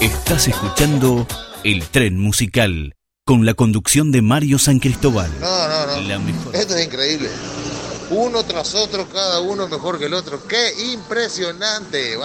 Estás escuchando El Tren Musical, con la conducción de Mario San Cristóbal. No. La mejor. Esto es increíble. Uno tras otro, cada uno mejor que el otro. ¡Qué impresionante!